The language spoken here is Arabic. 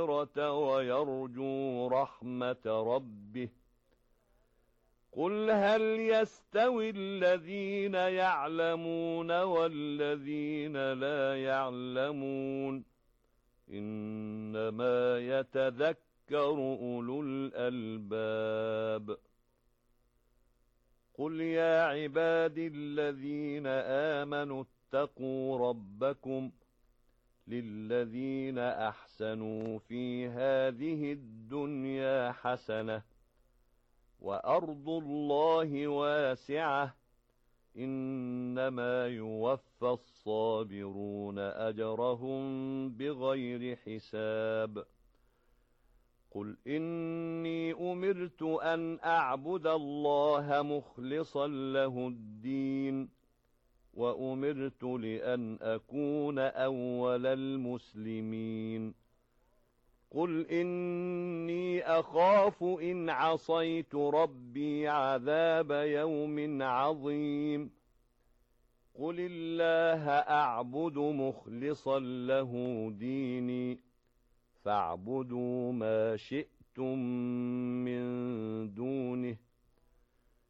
ويرجو رحمة ربه. قل هل يستوي الذين يعلمون والذين لا يعلمون؟ إنما يتذكر أولو الألباب. قل يا عبادي الذين آمنوا اتقوا ربكم للذين أحسنوا في هذه الدنيا حسنة وأرض الله واسعة إنما يوفى الصابرون أجرهم بغير حساب. قل إني أمرت أن أعبد الله مخلصا له الدين وأمرت لأن أكون أول المسلمين. قل إني أخاف إن عصيت ربي عذاب يوم عظيم. قل الله أعبد مخلصا له ديني فاعبدوا ما شئتم من دونه